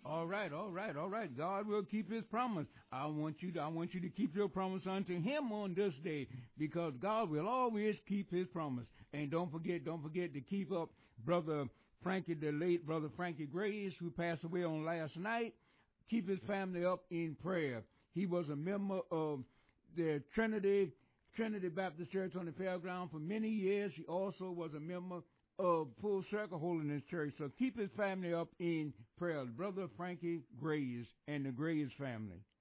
All right, all right, all right. God will keep his promise. I want you to keep your promise unto him on this day, because God will always keep his promise. And don't forget to keep up brother Frankie, the late brother Frankie Grace, who passed away on last night. Keep his family up in prayer. He was a member of the Trinity Baptist Church on the Fairground for many years. He also was a member of Full Circle Holiness Church. So keep his family up in prayer. Brother Frankie Grays and the Grays family.